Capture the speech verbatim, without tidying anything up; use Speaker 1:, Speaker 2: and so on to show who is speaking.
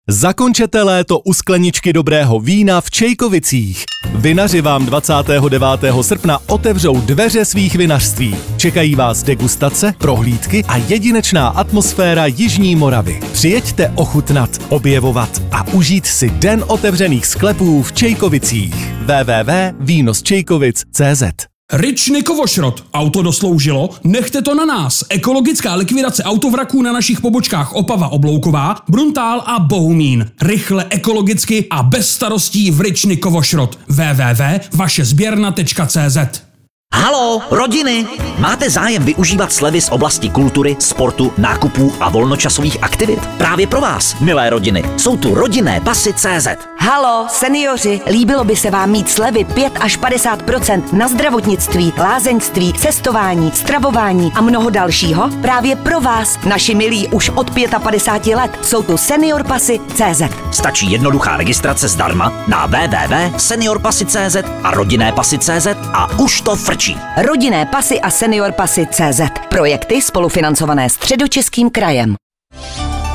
Speaker 1: Zakončete léto u skleničky dobrého vína v Čejkovicích. Vinaři vám dvacátého devátého srpna otevřou dveře svých vinařství. Čekají vás degustace, prohlídky a jedinečná atmosféra Jižní Moravy. Přijeďte ochutnat, objevovat a užít si den otevřených sklepů v Čejkovicích. w w w tečka víno z čejkovic tečka cé zet.
Speaker 2: Ryčny Kovošrot. Auto dosloužilo? Nechte to na nás. Ekologická likvidace autovraků na našich pobočkách Opava Oblouková, Bruntál a Bohumín. Rychle, ekologicky a bez starostí v Ryčny Kovošrot. w w w tečka vaše sběrna tečka cé zet.
Speaker 3: Haló, rodiny! Máte zájem využívat slevy z oblasti kultury, sportu, nákupů a volnočasových aktivit? Právě pro vás, milé rodiny, jsou tu rodinné pasy tečka cé zet.
Speaker 4: Halo, seniori, líbilo by se vám mít slevy pět až padesát procent na zdravotnictví, lázeňství, cestování, stravování a mnoho dalšího? Právě pro vás, naši milí už od padesát pět let, jsou tu senior pasy tečka cé zet.
Speaker 3: Stačí jednoduchá registrace zdarma na w w w tečka senior pasy tečka cé zet a rodinné pasy tečka cé zet a už to frčí.
Speaker 4: Rodinné pasy a senior pasy tečka cé zet. Projekty spolufinancované Středočeským krajem.